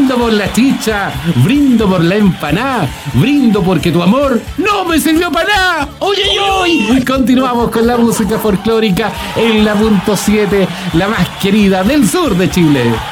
brindo por la chicha, brindo por la empanada, brindo porque tu amor no me sirvió para nada. ¡Oye, oye! Continuamos con la música folclórica en la .7, la más querida del sur de Chile.